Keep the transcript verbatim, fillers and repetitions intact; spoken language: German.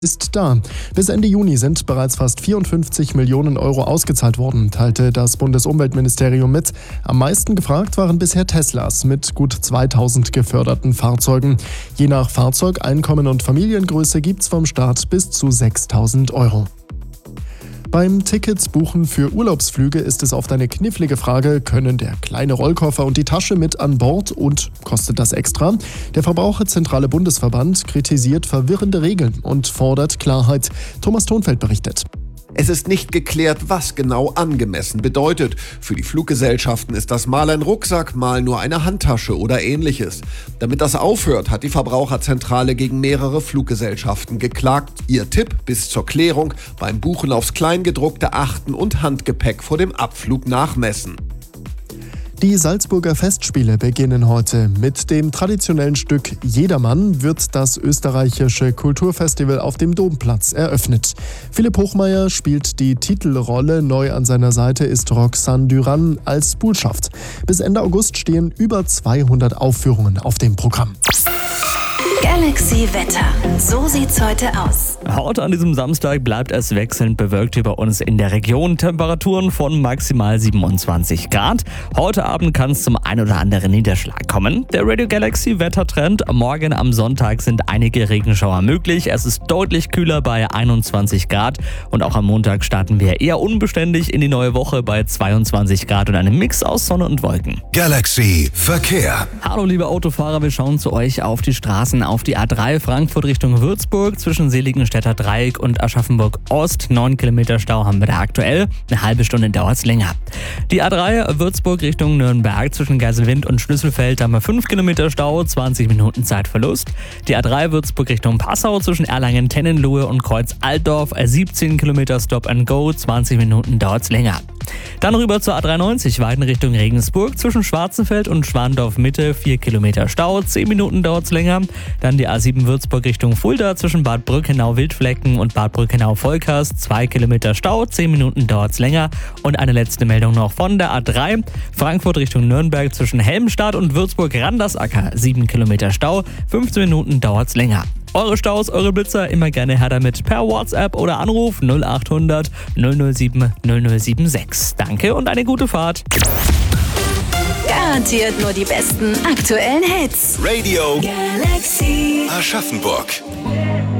ist da. Bis Ende Juni sind bereits fast vierundfünfzig Millionen Euro ausgezahlt worden, teilte das Bundesumweltministerium mit. Am meisten gefragt waren bisher Teslas mit gut zweitausend geförderten Fahrzeugen. Je nach Fahrzeug, Einkommen und Familiengröße gibt's vom Staat bis zu sechstausend Euro. Beim Ticketsbuchen für Urlaubsflüge ist es oft eine knifflige Frage, können der kleine Rollkoffer und die Tasche mit an Bord und kostet das extra? Der Verbraucherzentrale Bundesverband kritisiert verwirrende Regeln und fordert Klarheit. Thomas Thonfeld berichtet. Es ist nicht geklärt, was genau angemessen bedeutet. Für die Fluggesellschaften ist das mal ein Rucksack, mal nur eine Handtasche oder ähnliches. Damit das aufhört, hat die Verbraucherzentrale gegen mehrere Fluggesellschaften geklagt. Ihr Tipp: bis zur Klärung beim Buchen aufs Kleingedruckte achten und Handgepäck vor dem Abflug nachmessen. Die Salzburger Festspiele beginnen heute. Mit dem traditionellen Stück Jedermann wird das österreichische Kulturfestival auf dem Domplatz eröffnet. Philipp Hochmeier spielt die Titelrolle, neu an seiner Seite ist Roxane Duran als Bullschaft. Bis Ende August stehen über zweihundert Aufführungen auf dem Programm. Galaxy Wetter. So sieht's heute aus. Heute an diesem Samstag bleibt es wechselnd bewölkt über uns in der Region. Temperaturen von maximal siebenundzwanzig Grad. Heute Abend kann es zum ein oder anderen Niederschlag kommen. Der Radio Galaxy Wettertrend. Morgen am Sonntag sind einige Regenschauer möglich. Es ist deutlich kühler bei einundzwanzig Grad. Und auch am Montag starten wir eher unbeständig in die neue Woche bei zweiundzwanzig Grad und einem Mix aus Sonne und Wolken. Galaxy Verkehr. Hallo liebe Autofahrer, wir schauen zu euch auf die Straßen. Auf die A drei Frankfurt Richtung Würzburg zwischen Seligenstädter Dreieck und Aschaffenburg Ost. neun Kilometer Stau haben wir da aktuell. Eine halbe Stunde dauert es länger. Die A drei Würzburg Richtung Nürnberg zwischen Geiselwind und Schlüsselfeld haben wir fünf Kilometer Stau, zwanzig Minuten Zeitverlust. Die A drei Würzburg Richtung Passau zwischen Erlangen, Tennenlohe und Kreuz Altdorf. siebzehn Kilometer Stop and Go, zwanzig Minuten dauert es länger. Dann rüber zur A dreiundneunzig Weiden Richtung Regensburg zwischen Schwarzenfeld und Schwandorf Mitte, vier Kilometer Stau, zehn Minuten dauert es länger. Dann die A sieben Würzburg Richtung Fulda zwischen Bad Brückenau-Wildflecken und Bad Brückenau-Volkers, zwei Kilometer Stau, zehn Minuten dauert es länger. Und eine letzte Meldung noch von der A drei Frankfurt Richtung Nürnberg zwischen Helmstadt und Würzburg-Randersacker, sieben Kilometer Stau, fünfzehn Minuten dauert es länger. Eure Staus, eure Blitzer, immer gerne her damit per WhatsApp oder Anruf null acht hundert null null sieben null null sieben sechs. Danke und eine gute Fahrt. Garantiert nur die besten aktuellen Hits. Radio Galaxy Aschaffenburg.